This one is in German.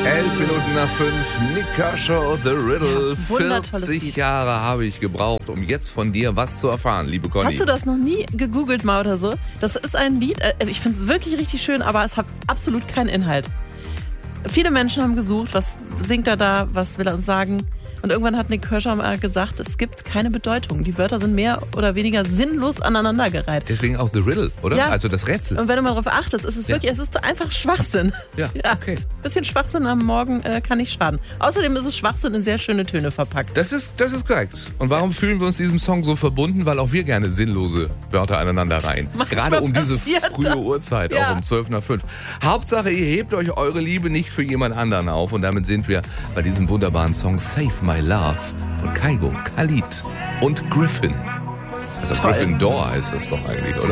11 Minuten nach 5, Nik Kershaw, The Riddle. Ja, wundertolles 40 Lied. Jahre habe ich gebraucht, um jetzt von dir was zu erfahren, liebe Conny. Hast du das noch nie gegoogelt mal oder so? Das ist ein Lied, ich finde es wirklich richtig schön, aber es hat absolut keinen Inhalt. Viele Menschen haben gesucht, was singt er da, was will er uns sagen? Und irgendwann hat Nik Kershaw mal gesagt, es gibt keine Bedeutung. Die Wörter sind mehr oder weniger sinnlos aneinandergereiht. Deswegen auch The Riddle, oder? Ja. Also das Rätsel. Und wenn du mal darauf achtest, ist es wirklich, es ist einfach Schwachsinn. Ja, okay. Bisschen Schwachsinn am Morgen kann nicht schaden. Außerdem ist es Schwachsinn in sehr schöne Töne verpackt. Das ist korrekt. Und warum fühlen wir uns diesem Song so verbunden? Weil auch wir gerne sinnlose Wörter aneinander reihen. Manchmal Gerade um diese passiert frühe das. Uhrzeit, Ja. auch um 12 nach 5. Hauptsache, ihr hebt euch eure Liebe nicht für jemand anderen auf. Und damit sind wir bei diesem wunderbaren Song Save My Love von Kygo, Khalid und Griffin. Also Toll. Gryffindor heißt das doch eigentlich, oder?